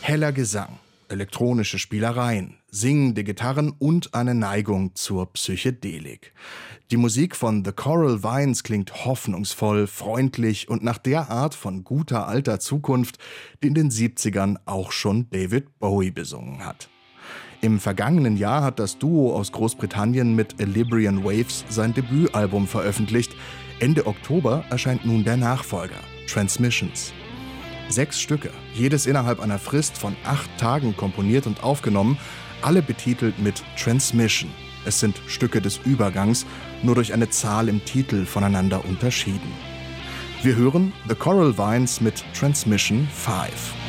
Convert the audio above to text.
Heller Gesang, elektronische Spielereien, singende Gitarren und eine Neigung zur Psychedelik. Die Musik von The Coral Vines klingt hoffnungsvoll, freundlich und nach der Art von guter alter Zukunft, die in den 70ern auch schon David Bowie besungen hat. Im vergangenen Jahr hat das Duo aus Großbritannien mit A Librian Waves sein Debütalbum veröffentlicht. Ende Oktober erscheint nun der Nachfolger, Transmissions. 6 Stücke, jedes innerhalb einer Frist von 8 Tagen komponiert und aufgenommen, alle betitelt mit Transmission. Es sind Stücke des Übergangs, nur durch eine Zahl im Titel voneinander unterschieden. Wir hören The Coral Vines mit Transmission 5.